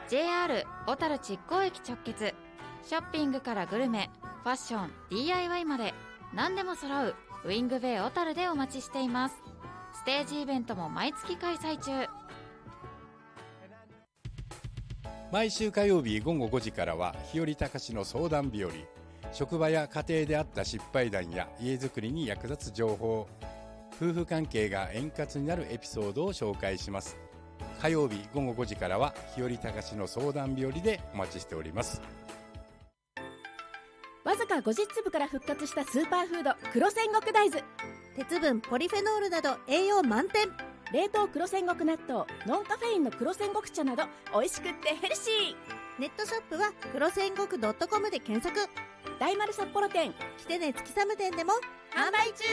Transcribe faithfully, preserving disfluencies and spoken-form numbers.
ジェイアール 小樽築港駅直結。ショッピングからグルメ、ファッション、 ディーアイワイ まで何でも揃うウィングベイ小樽でお待ちしています。ステージイベントも毎月開催中。 毎週火曜日午後ごじからは日和隆の相談日和。職場や家庭であった失敗談や家づくりに役立つ情報、夫婦関係が円滑になるエピソードを紹介します。火曜日午後ごじからは日和隆の相談日和でお待ちしております。 わずかごじゅっつぶから復活したスーパーフード黒戦国大豆。 鉄分、ポリフェノールなど栄養満点。 冷凍黒戦国納豆、ノンカフェインの黒戦国茶など美味しくってヘルシー。 ネットショップは黒戦国 .com で検索。 大丸札幌店、 キテネ月寒店でも販売中。